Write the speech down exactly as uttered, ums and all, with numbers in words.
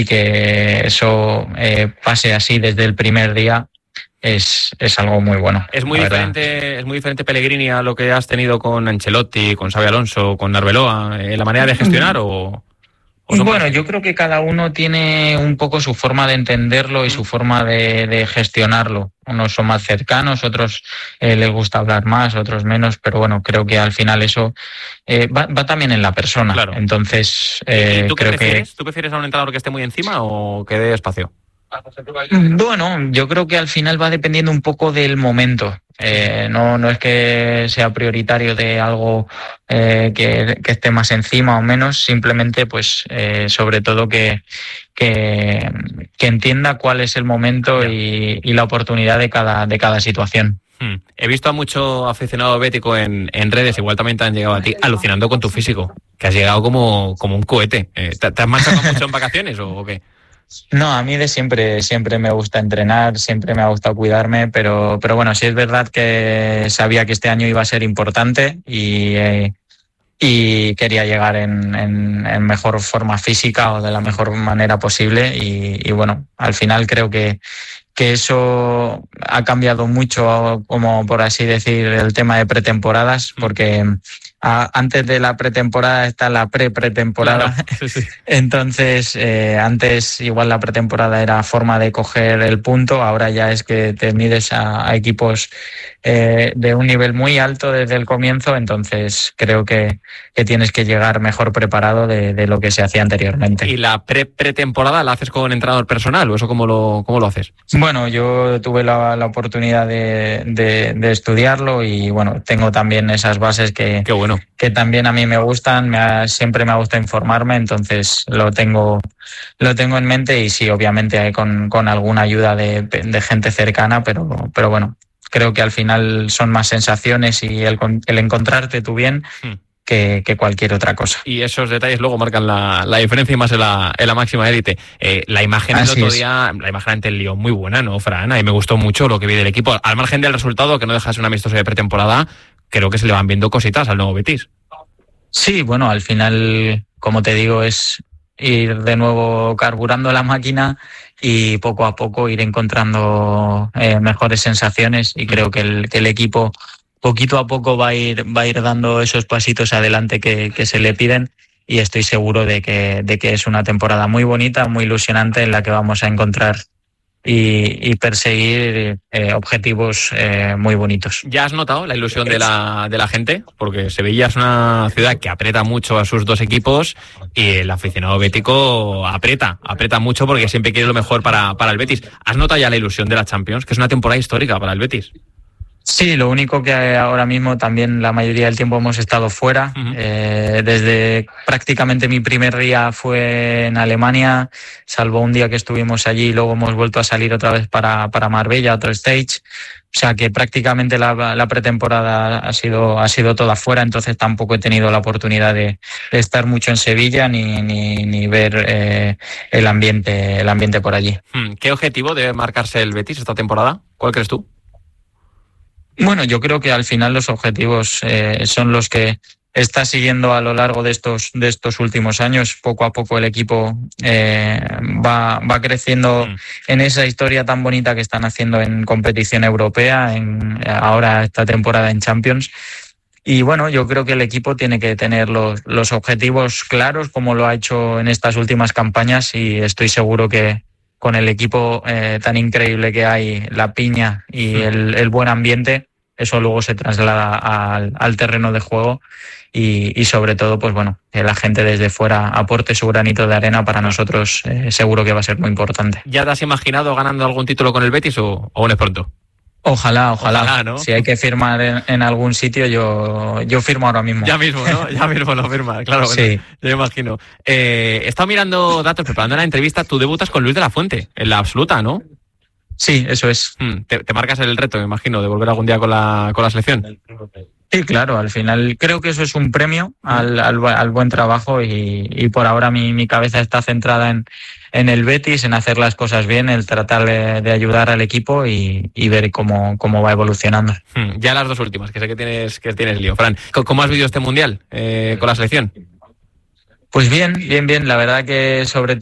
y que eso eh, pase así desde el primer día es, es algo muy bueno. Es muy diferente, es muy diferente Pellegrini a lo que has tenido con Ancelotti, con Xabi Alonso, con Arbeloa, eh, la manera de gestionar o... Bueno, yo creo que cada uno tiene un poco su forma de entenderlo y su forma de, de gestionarlo. Unos son más cercanos, otros eh, les gusta hablar más, otros menos, pero bueno, creo que al final eso eh, va, va también en la persona. Claro. Entonces, eh, ¿Y tú qué creo prefieres? que... ¿Tú prefieres a un entrenador que esté muy encima o que dé espacio? Bueno, yo creo que al final va dependiendo un poco del momento. Eh, no, no es que sea prioritario de algo eh, que, que esté más encima o menos, simplemente pues eh, sobre todo que, que, que entienda cuál es el momento y, y la oportunidad de cada, de cada situación. Hmm. He visto a mucho aficionado bético en, en redes, igual también te han llegado a ti, alucinando con tu físico, que has llegado como, como un cohete. Eh, ¿te, ¿Te has machacado mucho en vacaciones o, o qué? No, a mí de siempre, siempre me gusta entrenar, siempre me ha gustado cuidarme, pero, pero bueno, sí es verdad que sabía que este año iba a ser importante y, eh, y quería llegar en, en, en mejor forma física o de la mejor manera posible y, y bueno, al final creo que, que eso ha cambiado mucho, como por así decir, el tema de pretemporadas, porque a, antes de la pretemporada está la pre-pretemporada. Claro, sí, sí. Entonces, eh, antes igual la pretemporada era forma de coger el punto, ahora ya es que te mides a, a equipos eh, de un nivel muy alto desde el comienzo, entonces creo que, que tienes que llegar mejor preparado de, de lo que se hacía anteriormente. ¿Y la pre-pretemporada la haces con entrenador personal o eso cómo lo, cómo lo haces? Bueno, yo tuve la, la oportunidad de, de, de estudiarlo y bueno, tengo también esas bases que, Qué bueno. que también a mí me gustan, me ha, siempre me ha gustado informarme, entonces lo tengo, lo tengo en mente y sí, obviamente con, con alguna ayuda de, de gente cercana, pero, pero bueno, creo que al final son más sensaciones y el, el encontrarte tú bien. Hmm. Que, que cualquier otra cosa. Y esos detalles luego marcan la, la diferencia y más en la, en la máxima élite. Eh, la imagen del otro día, la imagen ante el Lyon, muy buena, ¿no, Fran? Y me gustó mucho lo que vi del equipo. Al margen del resultado, que no deja de ser un amistoso de pretemporada, creo que se le van viendo cositas al nuevo Betis. Sí, bueno, al final, como te digo, es ir de nuevo carburando la máquina y poco a poco ir encontrando eh, mejores sensaciones y creo que el, que el equipo poquito a poco va a ir va a ir dando esos pasitos adelante que, que se le piden y estoy seguro de que, de que es una temporada muy bonita, muy ilusionante en la que vamos a encontrar y, y perseguir eh, objetivos eh, muy bonitos. ¿Ya has notado la ilusión de la, de la gente? Porque Sevilla es una ciudad que aprieta mucho a sus dos equipos y el aficionado bético aprieta, aprieta mucho porque siempre quiere lo mejor para, para el Betis. ¿Has notado ya la ilusión de la Champions? Que es una temporada histórica para el Betis. Sí, lo único que ahora mismo también la mayoría del tiempo hemos estado fuera. Uh-huh. Eh, desde prácticamente mi primer día fue en Alemania, salvo un día que estuvimos allí y luego hemos vuelto a salir otra vez para, para Marbella, otro stage. O sea que prácticamente la, la pretemporada ha sido, ha sido toda fuera, entonces tampoco he tenido la oportunidad de, de estar mucho en Sevilla ni, ni, ni ver eh, el ambiente, el ambiente por allí. ¿Qué objetivo debe marcarse el Betis esta temporada? ¿Cuál crees tú? Bueno, yo creo que al final los objetivos eh, son los que está siguiendo a lo largo de estos de estos últimos años. Poco a poco el equipo eh, va, va creciendo mm. en esa historia tan bonita que están haciendo en competición europea, en ahora esta temporada en Champions. Y bueno, yo creo que el equipo tiene que tener los, los objetivos claros, como lo ha hecho en estas últimas campañas, y estoy seguro que con el equipo eh, tan increíble que hay, la piña y mm. el, el buen ambiente, eso luego se traslada al, al terreno de juego y, y sobre todo, pues bueno, que la gente desde fuera aporte su granito de arena para nosotros, eh, seguro que va a ser muy importante. ¿Ya te has imaginado ganando algún título con el Betis o, o aún es pronto? Ojalá, ojalá. ojalá ¿no? Si hay que firmar en, en algún sitio, yo, yo firmo ahora mismo. Ya mismo, ¿no? Ya mismo lo firmas, claro. Sí. Bueno, yo me imagino. Eh, he estado mirando datos, preparando la entrevista. Tú debutas con Luis de la Fuente, en la absoluta, ¿no? Sí, eso es. Hmm, te, te marcas el reto, me imagino, de volver algún día con la, con la selección. Sí, claro, al final creo que eso es un premio al, al, al buen trabajo y, y por ahora mi, mi cabeza está centrada en, en el Betis, en hacer las cosas bien, el tratar de, de ayudar al equipo y, y ver cómo, cómo va evolucionando. Hmm, ya las dos últimas, que sé que tienes, que tienes lío. Fran, ¿cómo has vivido este Mundial eh, con la selección? Pues bien, bien, bien. La verdad que sobre